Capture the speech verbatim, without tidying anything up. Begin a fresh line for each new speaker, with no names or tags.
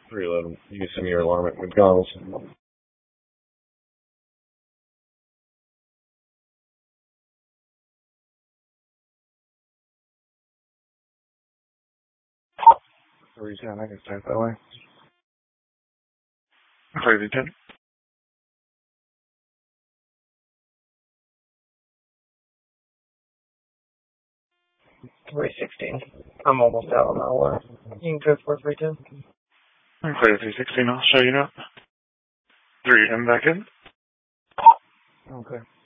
three eleven, you can send me your alarm at McDonald's. three ten, I can start that way. three ten.
three sixteen. I'm almost out on my alarm. You can go for three ten.
Clear three sixteen, I'll show you now. three ten back in.
Okay.